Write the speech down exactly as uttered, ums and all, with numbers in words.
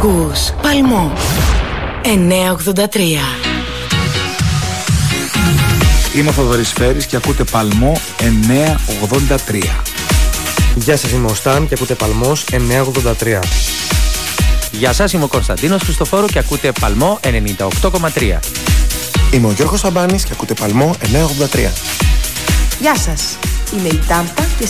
Ακούς Παλμό εννιακόσια ογδόντα τρία. Είμαι ο Θοδωρής Φέρης και ακούτε Παλμό εννιακόσια ογδόντα τρία. Γεια σας, είμαι ο Σταν και ακούτε Παλμός εννιακόσια ογδόντα τρία. Γεια σας, είμαι ο Κωνσταντίνος Χριστοφόρου και ακούτε Παλμό ενενήντα οκτώ κόμμα τρία. Είμαι ο Γιώργος Σαμπάνης και ακούτε Παλμό εννιακόσια ογδόντα τρία. Γεια σας, είμαι η Τάμπα και